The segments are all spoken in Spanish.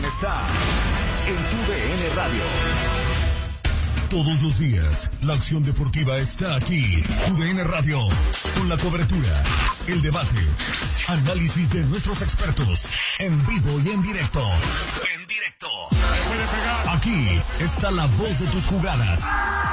está en TUDN Radio. Todos los días, la acción deportiva está aquí. TUDN Radio, con la cobertura, el debate, análisis de nuestros expertos, en vivo y en directo. En directo. Aquí está la voz de tus jugadas.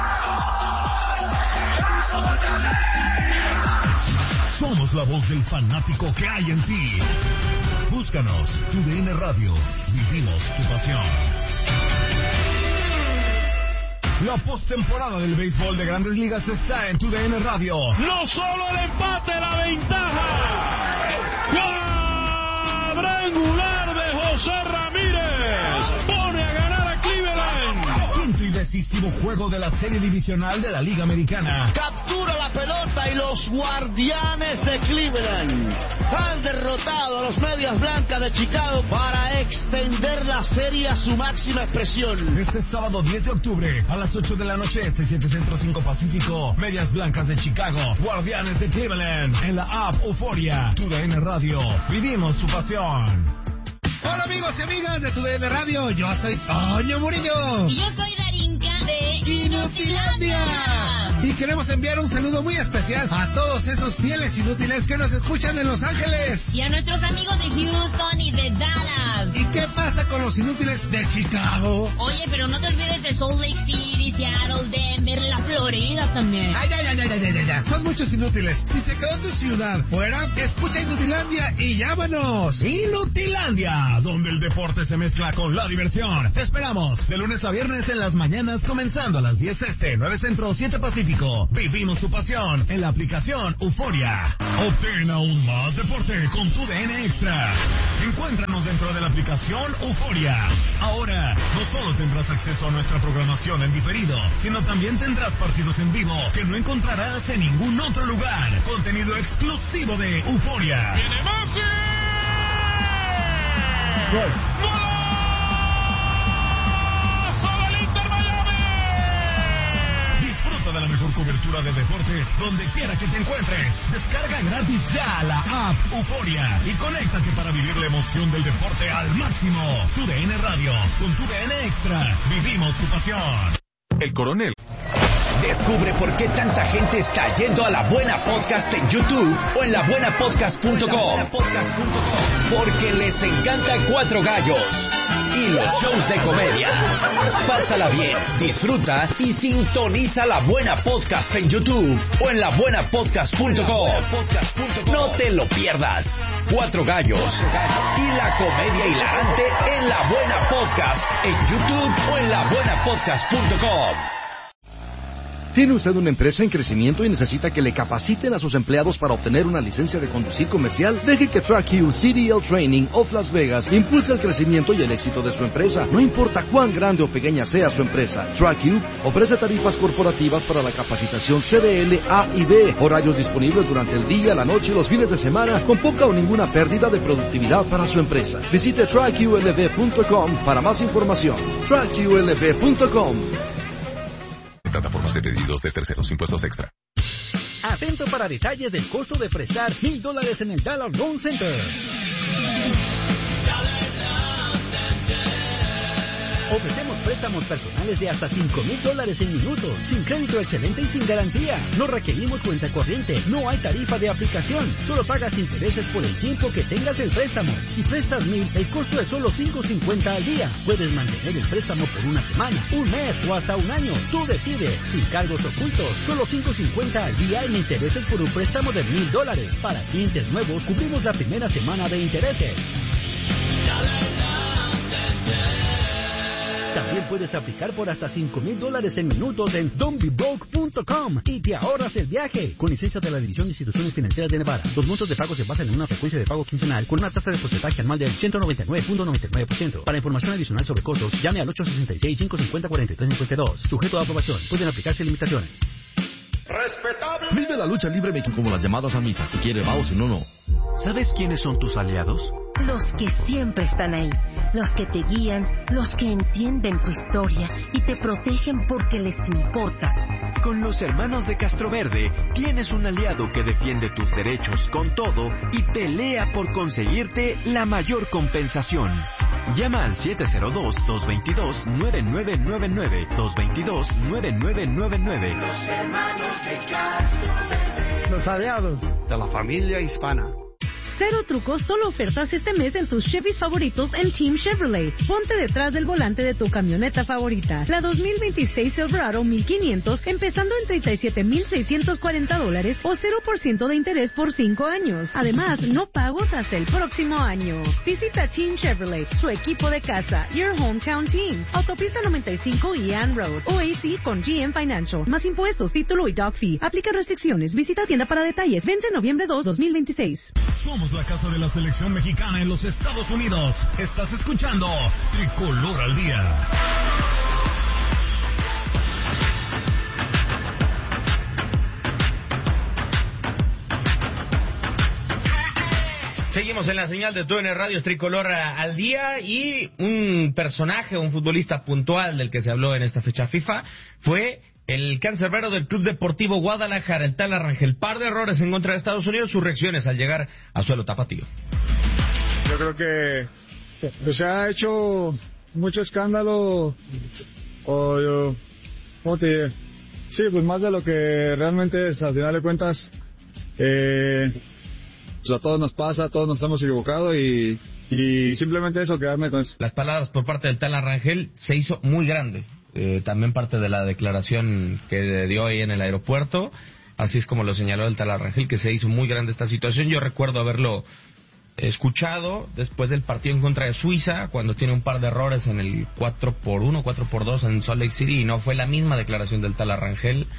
Somos la voz del fanático que hay en ti. Búscanos, TUDN Radio. Vivimos tu pasión. La postemporada del béisbol de Grandes Ligas está en TUDN Radio. No solo el empate, la ventaja. Cuadrangular de José Ramírez. Pone a ganar a Cleveland. Quinto y decisivo juego de la serie divisional de la Liga Americana. Captura la pelota y los Guardianes de Cleveland han derrotado a los Medias Blancas de Chicago para extender la serie a su máxima expresión. Este sábado 10 de octubre a las 8 de la noche, 7 Centro 5 Pacífico, Medias Blancas de Chicago, Guardianes de Cleveland, en la app Euforia, TUDN Radio. Vivimos tu pasión. Hola amigos y amigas de TUDN Radio, yo soy Toño Murillo. Y yo soy Darinka de Inutilandia. Y queremos enviar un saludo muy especial a todos esos fieles inútiles que nos escuchan en Los Ángeles. Y a nuestros amigos de Houston y de Dallas. ¿Y qué pasa con los inútiles de Chicago? Oye, pero no te olvides de Salt Lake City, Seattle, Denver, la Florida también. Ay. Son muchos inútiles. Si se quedó tu ciudad fuera, escucha Inutilandia y llámanos. Inutilandia, donde el deporte se mezcla con la diversión. Te esperamos de lunes a viernes en las mañanas, comenzando a las 10 9 Centro, 7 Pacífico. Vivimos tu pasión en la aplicación Euforia. Obtén aún más deporte con TUDN Extra. Encuéntranos dentro de la aplicación Euforia. Ahora, no solo tendrás acceso a nuestra programación en diferido, sino también tendrás partidos en vivo que no encontrarás en ningún otro lugar. Contenido exclusivo de Euforia. ¡Viene Messi! ¡Gol! Disfruta de la mejor cobertura de deportes donde quiera que te encuentres. Descarga gratis ya la app Euforia y conéctate para vivir la emoción del deporte al máximo. TUDN Radio, con TUDN Extra. Vivimos tu pasión. El Coronel. Descubre por qué tanta gente está yendo a La Buena Podcast en YouTube o en labuenapodcast.com. Porque les encanta Cuatro Gallos y los shows de comedia. Pásala bien, disfruta y sintoniza La Buena Podcast en YouTube o en labuenapodcast.com. No te lo pierdas. Cuatro Gallos y la comedia hilarante en La Buena Podcast en YouTube o en labuenapodcast.com. ¿Tiene usted una empresa en crecimiento y necesita que le capaciten a sus empleados para obtener una licencia de conducir comercial? Deje que TrackU CDL Training of Las Vegas impulse el crecimiento y el éxito de su empresa. No importa cuán grande o pequeña sea su empresa, TrackU ofrece tarifas corporativas para la capacitación CDL A y B, horarios disponibles durante el día, la noche y los fines de semana, con poca o ninguna pérdida de productividad para su empresa. Visite TrackULV.com para más información. TrackULV.com. Plataformas de pedidos de terceros, impuestos extra. Atento para detalles del costo de prestar $1,000 en el Dollar Loan Center. Ofrecemos préstamos personales de hasta $5,000 en minutos, sin crédito excelente y sin garantía. No requerimos cuenta corriente, no hay tarifa de aplicación, solo pagas intereses por el tiempo que tengas el préstamo. Si prestas $1,000, el costo es solo $5.50 al día. Puedes mantener el préstamo por una semana, un mes o hasta un año. Tú decides, sin cargos ocultos, solo $5.50 al día en intereses por un préstamo de $1,000. Para clientes nuevos, cubrimos la primera semana de intereses. También puedes aplicar por hasta $5,000 en minutos en don'tbebroke.com y te ahorras el viaje. Con licencia de la División de Instituciones Financieras de Nevada. Los montos de pago se basan en una frecuencia de pago quincenal con una tasa de porcentaje anual del 199.99%. Para información adicional sobre costos, llame al 866-550-4352. Sujeto a aprobación. Pueden aplicarse limitaciones. Respetable. Vive la lucha libre como las llamadas a misa. Si quiere va o si no, no. ¿Sabes quiénes son tus aliados? Los que siempre están ahí, los que te guían, los que entienden tu historia y te protegen porque les importas. Con los hermanos de Castroverde tienes un aliado que defiende tus derechos con todo y pelea por conseguirte la mayor compensación. Llama al 702-222-9999, 222-9999. Los hermanos de Castro Verde. Los aliados de la familia hispana. Cero trucos, solo ofertas este mes en tus Chevys favoritos en Team Chevrolet. Ponte detrás del volante de tu camioneta favorita. La 2026 Silverado 1500 empezando en $37,640 o 0% de interés por 5 años. Además, no pagos hasta el próximo año. Visita Team Chevrolet, su equipo de casa. Your Hometown Team. Autopista 95 y Ann Road. OAC con GM Financial. Más impuestos, título y doc fee. Aplica restricciones. Visita tienda para detalles. Vence noviembre 2, 2026. Somos la casa de la selección mexicana en los Estados Unidos. Estás escuchando Tricolor al Día. Seguimos en la señal de TUDN Radio Tricolor al Día, y un personaje, un futbolista puntual del que se habló en esta fecha FIFA fue el cancerbero del Club Deportivo Guadalajara, el Tala Rangel. Par de errores en contra de Estados Unidos, sus reacciones al llegar a suelo tapatío. Yo creo que se ha hecho mucho escándalo, ¿cómo te diré? Sí, pues más de lo que realmente es. Al final de cuentas, pues a todos nos pasa, a todos nos hemos equivocado y simplemente eso, quedarme con eso. Las palabras por parte del Tala Rangel se hizo muy grande. También parte de la declaración que dio ahí en el aeropuerto, así es como lo señaló el Tala Rangel, que se hizo muy grande esta situación. Yo recuerdo haberlo escuchado después del partido en contra de Suiza, cuando tiene un par de errores en el 4-1, 4-2 en Salt Lake City, y no fue la misma declaración del Tala Rangel.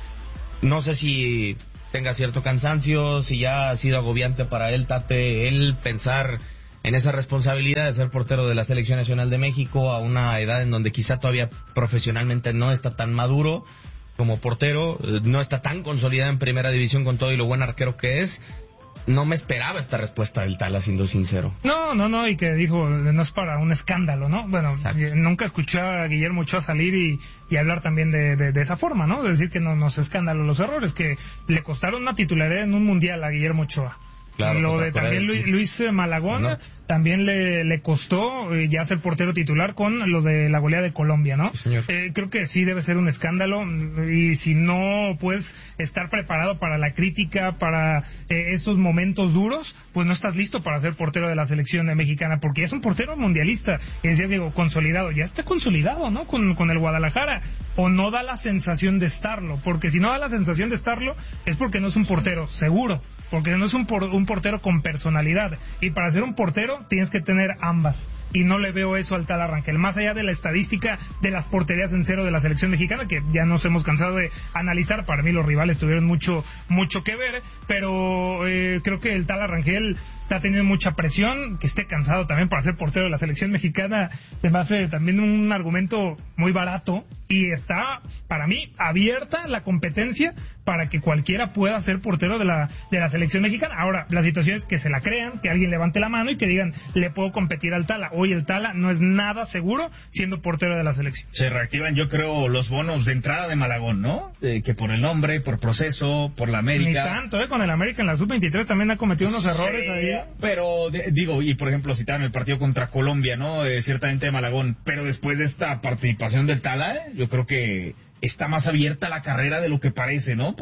No sé si tenga cierto cansancio, si ya ha sido agobiante para él, Tate, él pensar en esa responsabilidad de ser portero de la Selección Nacional de México a una edad en donde quizá todavía profesionalmente no está tan maduro como portero, no está tan consolidado en primera división con todo y lo buen arquero que es. No me esperaba esta respuesta del Tala, siendo sincero. No, y que dijo, no es para un escándalo, ¿no? Bueno, nunca escuché a Guillermo Ochoa salir y hablar también de esa forma, ¿no? De decir que no es escándalo los errores, que le costaron una titularidad en un mundial a Guillermo Ochoa. Claro, lo de también Luis Malagón, ¿no? También le costó ya ser portero titular con lo de la goleada de Colombia, ¿no? Sí, creo que sí debe ser un escándalo, y si no puedes estar preparado para la crítica, para estos momentos duros, pues no estás listo para ser portero de la selección mexicana, porque ya es un portero mundialista, y decías, digo, consolidado, ya está consolidado, ¿no? Con el Guadalajara, o no da la sensación de estarlo, porque si no da la sensación de estarlo, es porque no es un portero seguro, porque no es un portero con personalidad, y para ser un portero tienes que tener ambas, y no le veo eso al Tala Rangel, más allá de la estadística de las porterías en cero de la selección mexicana, que ya nos hemos cansado de analizar. Para mí los rivales tuvieron mucho que ver, pero creo que el Tala Rangel está teniendo mucha presión, que esté cansado también para ser portero de la selección mexicana, se me hace también un argumento muy barato, y está, para mí, abierta la competencia para que cualquiera pueda ser portero de la selección mexicana. Ahora, la situación es que se la crean, que alguien levante la mano y que digan, le puedo competir al Tala. Hoy el Tala no es nada seguro siendo portero de la selección. Se reactivan, yo creo, los bonos de entrada de Malagón, ¿no? Que por el nombre, por proceso, por la América. Ni tanto, con el América en la sub-23 también ha cometido unos errores ahí. Pero, digo, y por ejemplo, citaron el partido contra Colombia, ¿no? Ciertamente de Malagón, pero después de esta participación del Tala, yo creo que está más abierta la carrera de lo que parece, ¿no?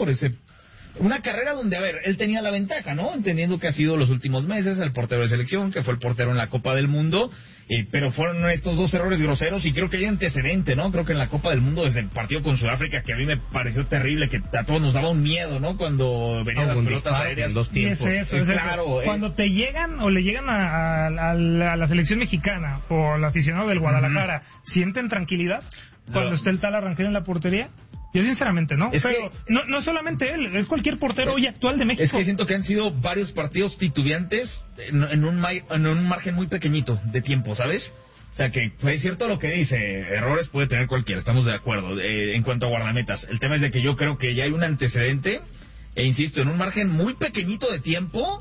Una carrera donde, a ver, él tenía la ventaja, ¿no? Entendiendo que ha sido los últimos meses el portero de selección, que fue el portero en la Copa del Mundo, pero fueron estos dos errores groseros, y creo que hay antecedente, ¿no? Creo que en la Copa del Mundo, desde el partido con Sudáfrica, que a mí me pareció terrible, que a todos nos daba un miedo, ¿no? Cuando venían las pelotas aéreas. En 2 tiempos. Y es eso. Claro, cuando te llegan o le llegan a la selección mexicana o al aficionado del Guadalajara, ¿sienten tranquilidad cuando está el Tala Rangel en la portería? Yo sinceramente no, pero no solamente él, es cualquier portero hoy actual de México. Es que siento que han sido varios partidos titubeantes en un margen muy pequeñito de tiempo, ¿sabes? O sea, que es cierto lo que dice, errores puede tener cualquiera, estamos de acuerdo, en cuanto a guardametas. El tema es de que yo creo que ya hay un antecedente, e insisto, en un margen muy pequeñito de tiempo,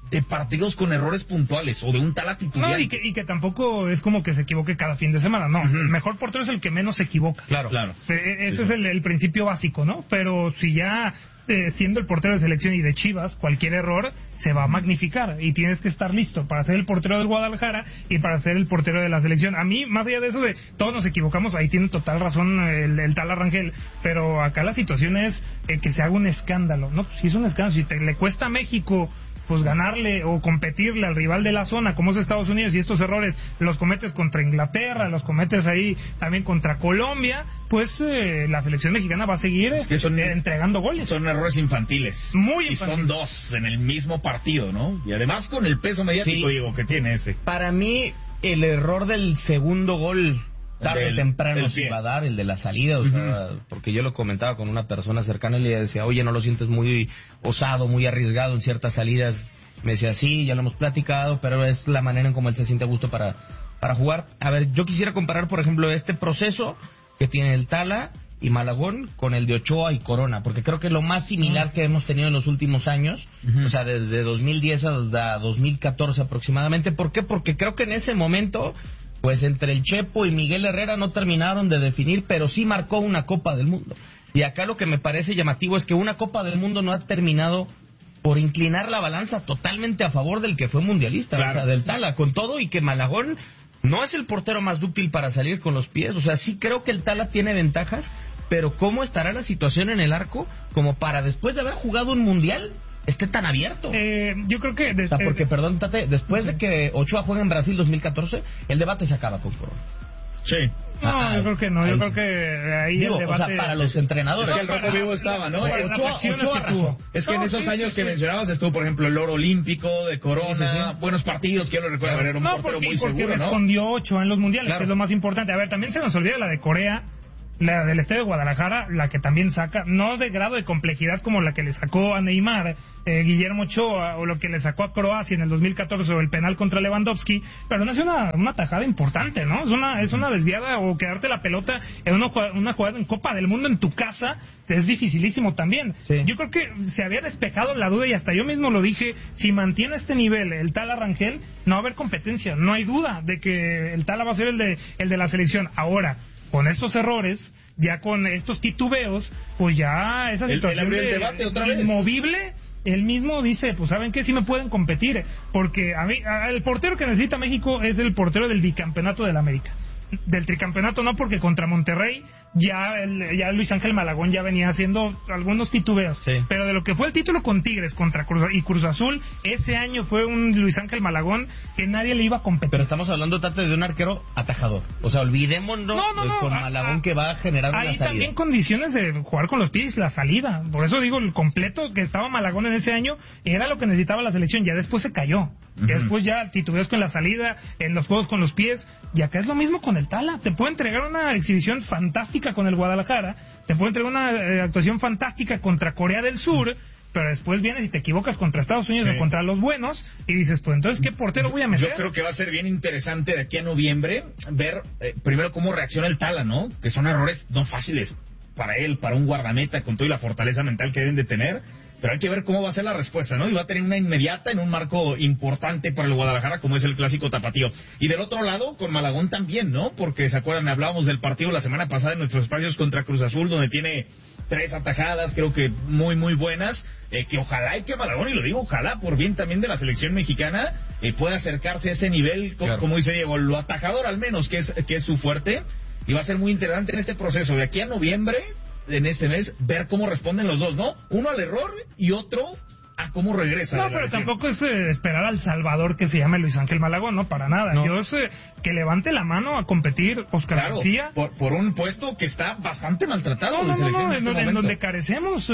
de partidos con errores puntuales o de un Tala titular. No, y que tampoco es como que se equivoque cada fin de semana, no. El mejor portero es el que menos se equivoca. Claro. Ese es el principio básico, ¿no? Pero si ya siendo el portero de selección y de Chivas, cualquier error se va a magnificar y tienes que estar listo para ser el portero del Guadalajara y para ser el portero de la selección. A mí, más allá de eso de todos nos equivocamos, ahí tiene total razón el Tala Rangel, pero acá la situación es que se haga un escándalo, ¿no? Pues si es un escándalo, si le cuesta a México pues ganarle o competirle al rival de la zona como es Estados Unidos, y estos errores los cometes contra Inglaterra, los cometes ahí también contra Colombia, pues la selección mexicana va a seguir entregando goles. Son errores infantiles. Muy infantiles. Y son dos en el mismo partido, ¿no? Y además con el peso mediático, Diego, que tiene ese. Para mí, el error del segundo gol tarde o temprano se iba a dar, el de la salida, o sea, porque yo lo comentaba con una persona cercana y le decía, oye, ¿no lo sientes muy osado, muy arriesgado en ciertas salidas? Me decía, sí, ya lo hemos platicado, pero es la manera en cómo él se siente a gusto para jugar. A ver, yo quisiera comparar, por ejemplo, este proceso que tiene el Tala y Malagón con el de Ochoa y Corona, porque creo que es lo más similar que hemos tenido en los últimos años, o sea, desde 2010 hasta 2014 aproximadamente. ¿Por qué? Porque creo que en ese momento, pues entre el Chepo y Miguel Herrera no terminaron de definir, pero sí marcó una Copa del Mundo. Y acá lo que me parece llamativo es que una Copa del Mundo no ha terminado por inclinar la balanza totalmente a favor del que fue mundialista, o sea, del Tala, con todo y que Malagón no es el portero más dúctil para salir con los pies. O sea, sí creo que el Tala tiene ventajas, pero ¿cómo estará la situación en el arco como para después de haber jugado un mundial esté tan abierto? Yo creo que... o sea, porque, perdón, Tate, después de que Ochoa juega en Brasil 2014, el debate se acaba con Corona. Sí. No, yo creo que no, yo creo que ahí digo, el debate... o sea, para los entrenadores. Es que el rojo vivo estaba, ¿no? Ochoa arrasó. Es que en esos años que mencionabas estuvo, por ejemplo, el oro olímpico de Corona, buenos partidos, que yo lo recuerdo, era un portero muy seguro, ¿no? Porque respondió Ochoa en los mundiales, que es lo más importante. A ver, también se nos olvida la de Corea, la del Estadio de Guadalajara, la que también saca, no de grado de complejidad como la que le sacó a Neymar, Guillermo Ochoa, o lo que le sacó a Croacia en el 2014 o el penal contra Lewandowski, pero no es una tajada importante, ¿no? Es una desviada, o quedarte la pelota en una jugada en Copa del Mundo en tu casa, es dificilísimo también. Sí. Yo creo que se había despejado la duda, y hasta yo mismo lo dije, si mantiene este nivel el Tala Rangel, no va a haber competencia, no hay duda de que el Tala va a ser el de la selección. Ahora, con estos errores, ya con estos titubeos, pues ya esa situación el debate otra vez. Inmovible, él mismo dice, pues ¿saben qué? Sí me pueden competir, porque el portero que necesita México es el portero del bicampeonato del América. Del tricampeonato no, porque contra Monterrey ya Luis Ángel Malagón ya venía haciendo algunos titubeos, pero de lo que fue el título con Tigres contra Cruz Azul, ese año fue un Luis Ángel Malagón que nadie le iba a competir. Pero estamos hablando, Tate, de un arquero atajador, o sea, olvidémonos con Malagón que va a generar una salida. Hay también condiciones de jugar con los pies, la salida, por eso digo, el completo que estaba Malagón en ese año era lo que necesitaba la selección, ya después se cayó. Y después ya titubeos con la salida, en los juegos con los pies, y acá es lo mismo con el Tala. Te puede entregar una exhibición fantástica con el Guadalajara, te puede entregar una actuación fantástica contra Corea del Sur, pero después vienes y te equivocas contra Estados Unidos o contra los buenos, y dices, pues entonces, ¿qué portero voy a meter? Yo creo que va a ser bien interesante de aquí a noviembre ver primero cómo reacciona el Tala, ¿no? Que son errores no fáciles para él, para un guardameta, con toda la fortaleza mental que deben de tener. Pero hay que ver cómo va a ser la respuesta, ¿no? Y va a tener una inmediata en un marco importante para el Guadalajara, como es el clásico tapatío. Y del otro lado, con Malagón también, ¿no? Porque, ¿se acuerdan? Hablábamos del partido la semana pasada en nuestros espacios contra Cruz Azul, donde tiene 3 atajadas, creo que muy, muy buenas. Que ojalá y que Malagón, y lo digo, ojalá, por bien también de la selección mexicana, pueda acercarse a ese nivel, como dice Diego, lo atajador al menos, que es su fuerte. Y va a ser muy interesante en este proceso. De aquí a noviembre, en este mes, ver cómo responden los dos, ¿no? Uno al error y otro a cómo regresa. No, pero tampoco es esperar al Salvador que se llame Luis Ángel Malagón, ¿no? Para nada. No. Yo es que levante la mano a competir Oscar García. Por un puesto que está bastante maltratado. No, en donde carecemos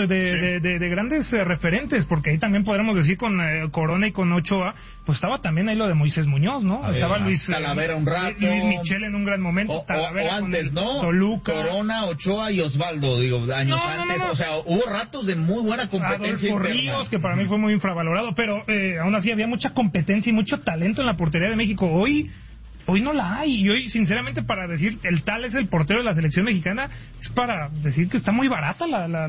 de grandes referentes, porque ahí también podremos decir con Corona y con Ochoa, pues estaba también ahí lo de Moisés Muñoz, ¿no? Estaba Luis Talavera un rato. Luis Michel en un gran momento. O antes, ¿no? Toluca. Corona, Ochoa y Osvaldo, digo, años antes. O sea, hubo ratos de muy buena competencia. Adolfo Ríos, que para mí fue muy infravalorado, pero aún así había mucha competencia y mucho talento en la portería de México. Hoy Hoy no la hay, y hoy sinceramente para decir el Tala es el portero de la selección mexicana, es para decir que está muy barata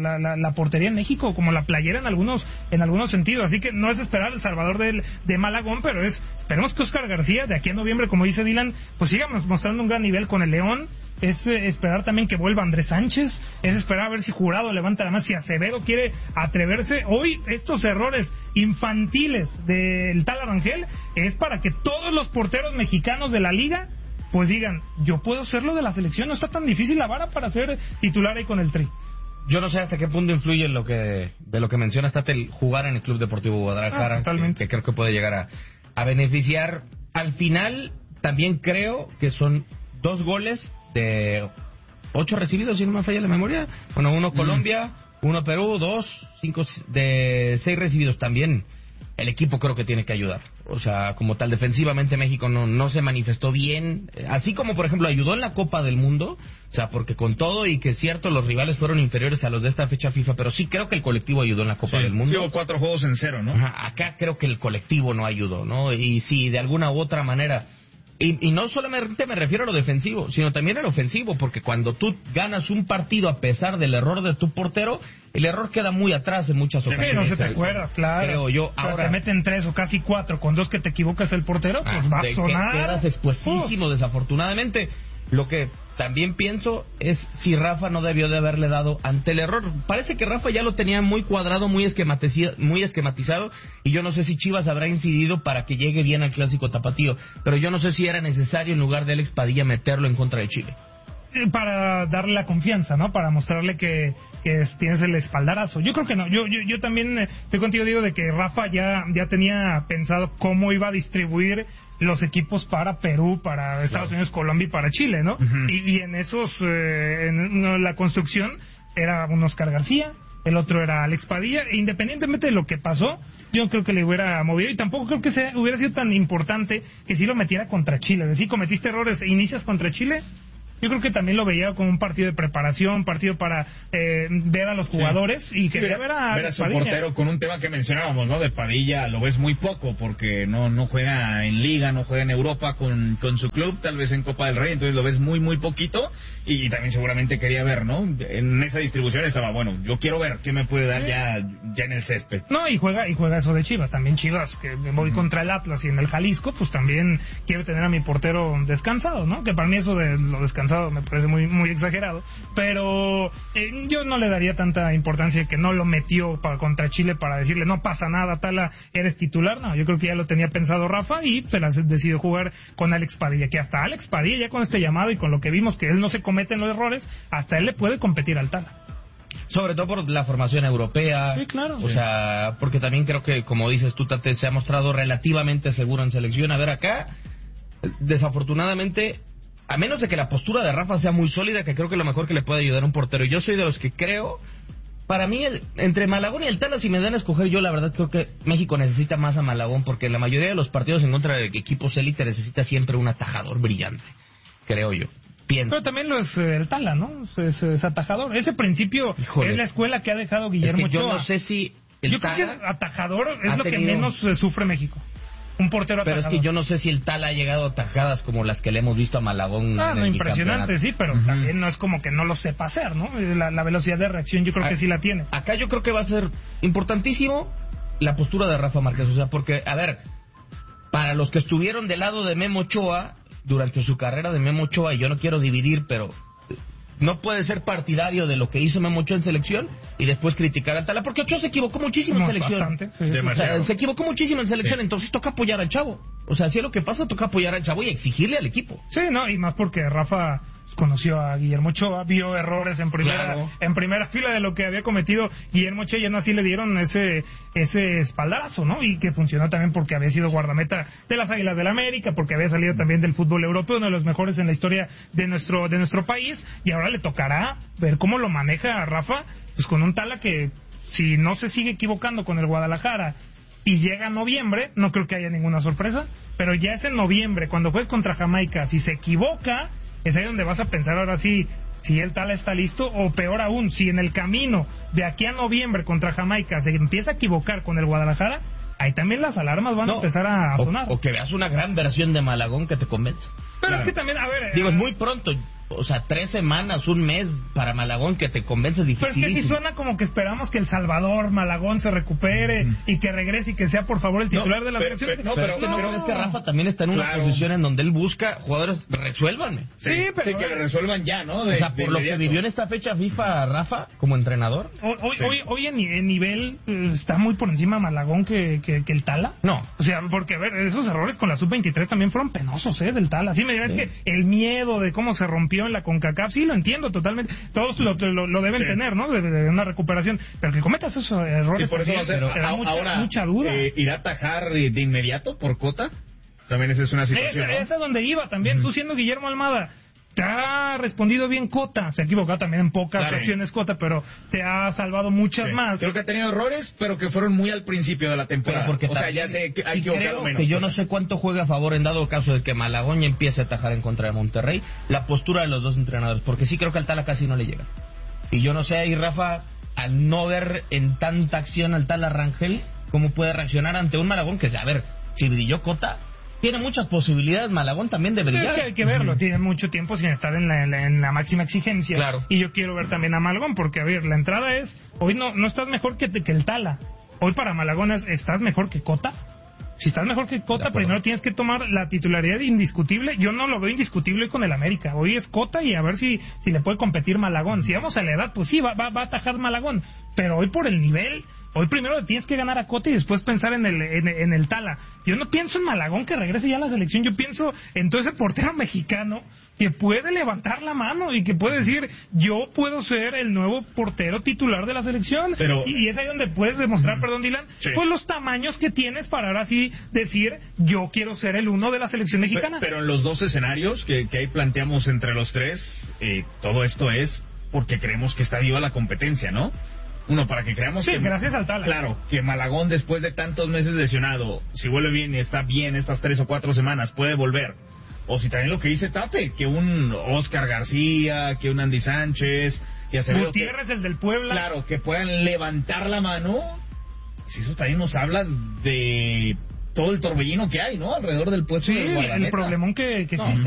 la portería en México, como la playera en algunos sentidos, así que no es esperar el salvador de Malagón, pero esperemos que Óscar García de aquí a noviembre, como dice Dylan, pues siga mostrando un gran nivel con el León. Es esperar también que vuelva Andrés Sánchez, es esperar a ver si Jurado levanta la mano, si Acevedo quiere atreverse. Hoy estos errores infantiles del Tala Rangel es para que todos los porteros mexicanos de la liga pues digan, yo puedo ser lo de la selección, no está tan difícil la vara para ser titular ahí con el Tri. Yo no sé hasta qué punto influye de lo que mencionas, Tate, el jugar en el Club Deportivo Guadalajara, totalmente. que creo que puede llegar a beneficiar. Al final, también creo que son 2 goles de 8 recibidos, si no me falla la memoria. Bueno, 1 Colombia, 1 Perú, 5 de 6 recibidos. También el equipo creo que tiene que ayudar. O sea, como tal, defensivamente México no se manifestó bien. Así como, por ejemplo, ayudó en la Copa del Mundo. O sea, porque con todo y que es cierto, los rivales fueron inferiores a los de esta fecha FIFA, pero sí creo que el colectivo ayudó en la Copa del Mundo. Sí, 4 juegos en 0, ¿no? Ajá, acá creo que el colectivo no ayudó, ¿no? Y si de alguna u otra manera... Y no solamente me refiero a lo defensivo, sino también a lo ofensivo, porque cuando tú ganas un partido a pesar del error de tu portero, el error queda muy atrás en muchas ocasiones. Sí, no se te acuerda, claro. Creo yo. Ahora te meten 3 o casi 4, con 2 que te equivocas el portero, pues va a sonar. Quedas expuestísimo, desafortunadamente. Lo que también pienso es si Rafa no debió de haberle dado ante el error. Parece que Rafa ya lo tenía muy cuadrado, muy esquematizado, y yo no sé si Chivas habrá incidido para que llegue bien al clásico tapatío, pero yo no sé si era necesario en lugar de Alex Padilla meterlo en contra de Chile. Para darle la confianza, ¿no? Para mostrarle que tienes el espaldarazo. Yo creo que no. Yo también estoy contigo, digo, de que Rafa ya tenía pensado cómo iba a distribuir los equipos para Perú, para Estados Unidos, Colombia y para Chile, ¿no? Y en esos, en la construcción era un Óscar García, el otro era Alex Padilla, e independientemente de lo que pasó, yo creo que le hubiera movido, y tampoco creo que hubiera sido tan importante que si lo metiera contra Chile. Es decir, cometiste errores e inicias contra Chile. Yo creo que también lo veía como un partido de preparación, partido para ver a los jugadores y quería ver a su portero con un tema que mencionábamos, ¿no? De Padilla lo ves muy poco porque no juega en Liga, no juega en Europa con su club, tal vez en Copa del Rey, entonces lo ves muy poquito y también seguramente quería ver, ¿no? En esa distribución estaba, bueno, yo quiero ver qué me puede dar ya en el césped. No, y juega eso de Chivas, también Chivas, que voy contra el Atlas y en el Jalisco, pues también quiero tener a mi portero descansado, ¿no? Que para mí eso de lo descansado me parece muy exagerado, pero yo no le daría tanta importancia que no lo metió contra Chile para decirle no pasa nada, Tala, eres titular. No, yo creo que ya lo tenía pensado Rafa y se la decidió jugar con Alex Padilla, que hasta Alex Padilla ya con este llamado y con lo que vimos que él no se comete en los errores, hasta él le puede competir al Tala. Sobre todo por la formación europea. Sí, claro. O sea, porque también creo que, como dices tú, Tate, se ha mostrado relativamente seguro en selección. A ver, acá, desafortunadamente, a menos de que la postura de Rafa sea muy sólida, que creo que lo mejor que le puede ayudar a un portero. Yo soy de los que creo, para mí, entre Malagón y el Tala, si me dan a escoger, yo la verdad creo que México necesita más a Malagón, porque la mayoría de los partidos en contra de equipos élite necesita siempre un atajador brillante, creo yo. Pienso. Pero también lo es el Tala, ¿no? Es atajador. Ese principio es la escuela que ha dejado Guillermo Ochoa. Yo no sé si yo creo que atajador es lo que menos sufre México. Un portero atajador. Pero es que yo no sé si el Tala ha llegado a atajadas como las que le hemos visto a Malagón. No, impresionante, sí, pero también no es como que no lo sepa hacer, ¿no? La velocidad de reacción yo creo que sí la tiene. Acá yo creo que va a ser importantísimo la postura de Rafa Márquez, o sea, porque, a ver, para los que estuvieron del lado de Memo Ochoa, durante su carrera de Memo Ochoa, y yo no quiero dividir, pero no puede ser partidario de lo que hizo Memo Ochoa en selección y después criticar a Tala, porque Ochoa se equivocó muchísimo en selección. Bastante, sí. O sea, se equivocó muchísimo en selección, entonces toca apoyar al chavo. O sea, si es lo que pasa, toca apoyar al chavo y exigirle al equipo. Sí, no, y más porque Rafa conoció a Guillermo Ochoa, vio errores en primera fila de lo que había cometido Guillermo Ochoa, y aún así le dieron ese espaldarazo, ¿no? Y que funcionó también porque había sido guardameta de las Águilas del América, porque había salido también del fútbol europeo, uno de los mejores en la historia de nuestro país, y ahora le tocará ver cómo lo maneja a Rafa, pues con un Tala que si no se sigue equivocando con el Guadalajara y llega a noviembre, no creo que haya ninguna sorpresa, pero ya es en noviembre, cuando juegues contra Jamaica, si se equivoca, es ahí donde vas a pensar ahora sí si el Tala está listo, o peor aún, si en el camino de aquí a noviembre contra Jamaica se empieza a equivocar con el Guadalajara, ahí también las alarmas van a empezar a sonar. O que veas una gran versión de Malagón que te convence. Pero es que también, a ver... Digo, es muy pronto. O sea, 3 semanas, un mes para Malagón que te convence es difícil. Pero es que sí suena como que esperamos que El Salvador, Malagón, se recupere y que regrese y que sea, por favor, el titular de la selección. Pero es que Rafa también está en una posición en donde él busca jugadores, resuélvanme. Sí, pero que le resuelvan ya, ¿no? O sea, por lo que vivió en esta fecha FIFA, Rafa, como entrenador. Hoy en nivel está muy por encima Malagón que el Tala. No. O sea, porque, a ver, esos errores con la Sub-23 también fueron penosos, del Tala. Sí, me dirán que el miedo de cómo se rompió en la CONCACAF, sí, lo entiendo totalmente. Todos lo deben tener, ¿no? De una recuperación. Pero que cometas esos errores, por eso también, mucha duda. ¿Irá a atajar de inmediato por Cota? También esa es una situación, ¿no? Esa es donde iba también. Tú siendo Guillermo Almada, te ha respondido bien Cota. Se ha equivocado también en pocas acciones Cota, pero te ha salvado muchas más. Creo que ha tenido errores, pero que fueron muy al principio de la temporada. Porque o sea, ya se ha equivocado menos. Que yo no sé cuánto juega a favor en dado caso de que Malagón empiece a atajar en contra de Monterrey, la postura de los dos entrenadores, porque sí creo que al Tala casi no le llega. Y yo no sé ahí, Rafa, al no ver en tanta acción al Tala Rangel, cómo puede reaccionar ante un Malagón que, a ver, si brilló Cota, tiene muchas posibilidades Malagón también de brillar. Es que hay que verlo, tiene mucho tiempo sin estar en la máxima exigencia. Claro. Y yo quiero ver también a Malagón, porque, a ver, la entrada es, hoy no estás mejor que el Tala. Hoy para Malagón ¿estás mejor que Cota? Si estás mejor que Cota, primero tienes que tomar la titularidad indiscutible. Yo no lo veo indiscutible con el América. Hoy es Cota y a ver si le puede competir Malagón. Si vamos a la edad, pues sí, va a atajar Malagón. Pero hoy por el nivel, hoy primero tienes que ganar a Cota y después pensar en el Tala. Yo no pienso en Malagón que regrese ya a la selección. Yo pienso en todo ese portero mexicano que puede levantar la mano y que puede decir, yo puedo ser el nuevo portero titular de la selección. Y es ahí donde puedes demostrar, perdón, Dylan, pues los tamaños que tienes para ahora sí decir, yo quiero ser el uno de la selección mexicana. Pero en los dos escenarios que ahí planteamos entre los tres, todo esto es porque creemos que está viva la competencia, ¿no? Uno, para que creamos que... gracias al Tala. Claro, que Malagón, después de tantos meses lesionado, si vuelve bien y está bien estas 3 o 4 semanas, puede volver. O si también lo que dice Tate, que un Oscar García, que un Andy Sánchez, que Acevedo, Gutiérrez, el del Puebla. Claro, que puedan levantar la mano. Si eso también nos habla de todo el torbellino que hay, ¿no? Alrededor del puesto de guardameta. el problemón que existe.